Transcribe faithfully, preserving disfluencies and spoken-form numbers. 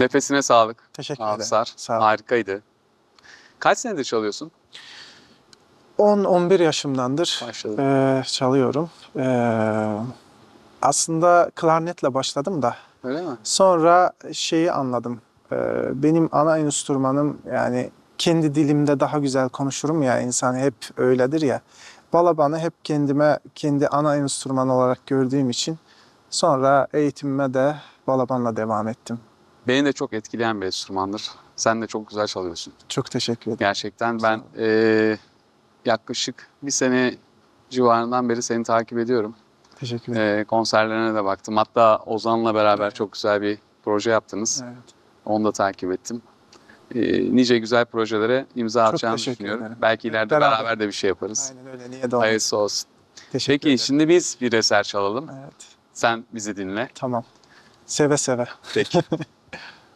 Nefesine sağlık. Teşekkür ederim. Afsar. Sağ ol. Harikaydı. Kaç senedir çalıyorsun? on on bir yaşımdandır Başladın. eee, çalıyorum. Eee, aslında klarnetle başladım da Öyle mi? sonra şeyi anladım. Eee, benim ana enstrümanım, yani kendi dilimde daha güzel konuşurum ya, insan hep öyledir ya. Balabanı hep kendime kendi ana enstrüman olarak gördüğüm için sonra eğitimime de balabanla devam ettim. Beni de çok etkileyen bir enstrümandır. Sen de çok güzel çalıyorsun. Çok teşekkür ederim. Gerçekten ben eee, yaklaşık bir sene civarından beri seni takip ediyorum. Teşekkür ederim. Eee, konserlerine de baktım. Hatta Ozan'la beraber çok güzel bir proje yaptınız. Evet. Onu da takip ettim. Eee, nice güzel projelere imza Çok atacağını teşekkür düşünüyorum. ederim. Belki Evet, ileride beraber. beraber de bir şey yaparız. Aynen öyle. Niye de olmasın. Hayırlısı olsun. Teşekkür Peki ederim. şimdi biz bir eser çalalım. Evet. Sen bizi dinle. Tamam. Seve seve. Peki.